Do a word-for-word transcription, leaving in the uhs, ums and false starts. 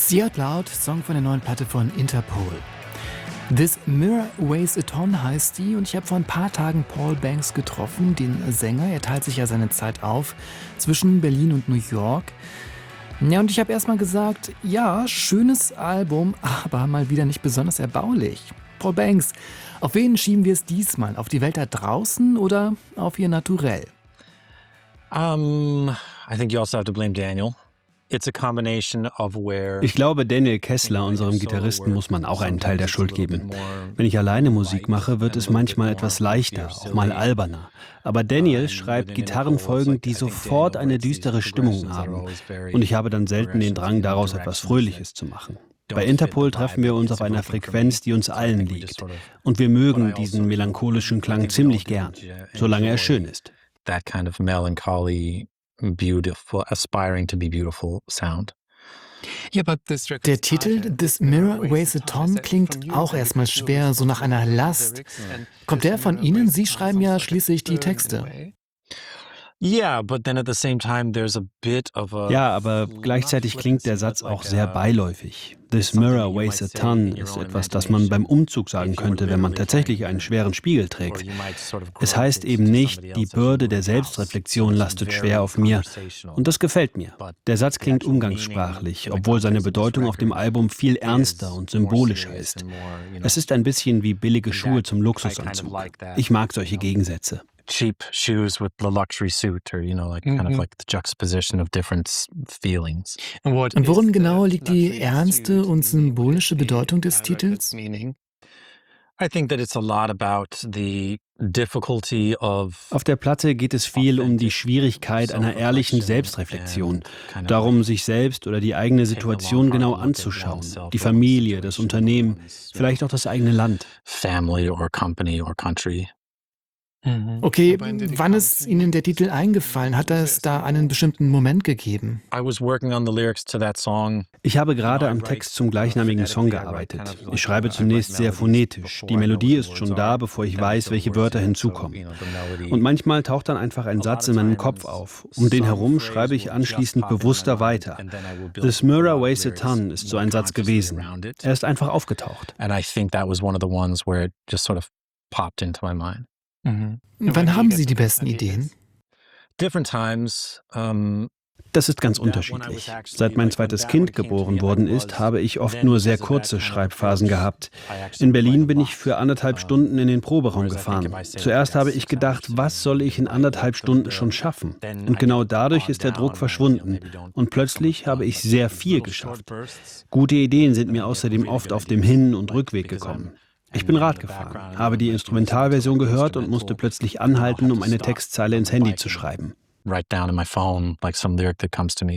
Sie Out Loud, Song von der neuen Platte von Interpol. This Mirror Weighs a Ton heißt die und ich habe vor ein paar Tagen Paul Banks getroffen, den Sänger. Er teilt sich ja seine Zeit auf zwischen Berlin und New York. Ja, und ich habe erstmal gesagt, ja, schönes Album, aber mal wieder nicht besonders erbaulich. Paul Banks, auf wen schieben wir es diesmal? Auf die Welt da draußen oder auf ihr Naturell? Um, I think you also have to blame Daniel. It's a combination of where Ich glaube, Daniel Kessler, unserem Gitarristen, muss man auch einen Teil der Schuld geben. Wenn ich alleine Musik mache, wird es manchmal etwas leichter, auch mal alberner. Aber Daniel schreibt Gitarrenfolgen, die sofort eine düstere Stimmung haben. Und ich habe dann selten den Drang, daraus etwas Fröhliches zu machen. Bei Interpol treffen wir uns auf einer Frequenz, die uns allen liegt. Und wir mögen diesen melancholischen Klang ziemlich gern, solange er schön ist. that kind of melancholy, beautiful, aspiring to be beautiful sound. Der Titel This Mirror Weighs a Ton klingt auch erstmal schwer, so nach einer Last. Kommt der von Ihnen? Sie schreiben ja schließlich die Texte. Yeah, but then at the same time there's a bit of a Ja, aber gleichzeitig klingt der Satz auch sehr beiläufig. This mirror weighs a ton ist etwas, das man beim Umzug sagen könnte, wenn man tatsächlich einen schweren Spiegel trägt. Es heißt eben nicht, die Bürde der Selbstreflexion lastet schwer auf mir. Und das gefällt mir. Der Satz klingt umgangssprachlich, obwohl seine Bedeutung auf dem Album viel ernster und symbolischer ist. Es ist ein bisschen wie billige Schuhe zum Luxusanzug. Ich mag solche Gegensätze. cheap shoes with the luxury suit, or you know, like kind of like the juxtaposition of different s- feelings. Und worin genau liegt die ernste und symbolische Bedeutung des Titels? I think that it's a lot about the difficulty of Auf der Platte geht es viel um die Schwierigkeit einer ehrlichen Selbstreflexion, darum, sich selbst oder die eigene Situation genau anzuschauen, die Familie, das Unternehmen, vielleicht auch das eigene Land. family or company or country. Okay, wann ist Ihnen der Titel eingefallen? Hat es da einen bestimmten Moment gegeben? I was working on the lyrics to that song. Ich habe gerade am Text zum gleichnamigen Song gearbeitet. Ich schreibe zunächst sehr phonetisch. Die Melodie ist schon da, bevor ich weiß, welche Wörter hinzukommen. Und manchmal taucht dann einfach ein Satz in meinem Kopf auf. Um den herum schreibe ich anschließend bewusster weiter. This mirror weighs a ton ist so ein Satz gewesen. Er ist einfach aufgetaucht. And I think that was one of the ones where it just sort of popped into my mind. Wann haben Sie die besten Ideen? Different times, um, Das ist ganz unterschiedlich. Seit mein zweites Kind geboren worden ist, habe ich oft nur sehr kurze Schreibphasen gehabt. In Berlin bin ich für anderthalb Stunden in den Proberaum gefahren. Zuerst habe ich gedacht, was soll ich in anderthalb Stunden schon schaffen? Und genau dadurch ist der Druck verschwunden. Und plötzlich habe ich sehr viel geschafft. Gute Ideen sind mir außerdem oft auf dem Hin- und Rückweg gekommen. Ich bin Rad gefahren, habe die Instrumentalversion gehört und musste plötzlich anhalten, um eine Textzeile ins Handy zu schreiben. write down in my phone like some lyric that comes to me.